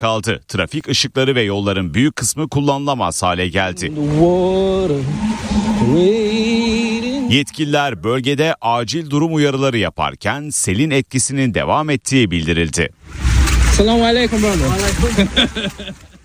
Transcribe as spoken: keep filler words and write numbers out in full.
kaldı. Trafik ışıkları ve yolların büyük kısmı kullanılamaz hale geldi. Yetkililer bölgede acil durum uyarıları yaparken selin etkisinin devam ettiği bildirildi. Selamun aleyküm brother.